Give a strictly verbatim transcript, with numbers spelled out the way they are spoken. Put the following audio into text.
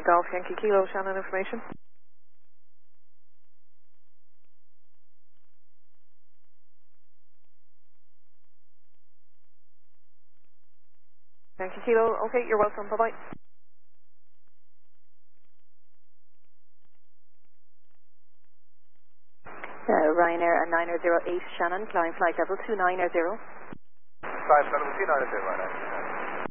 Golf Yankee Kilo, Shannon information. Yankee Kilo, okay, you're welcome, bye-bye. Uh, Ryanair and nine zero eight Shannon, flying flight level two nine zero. Flight level two nine zero, Ryanair.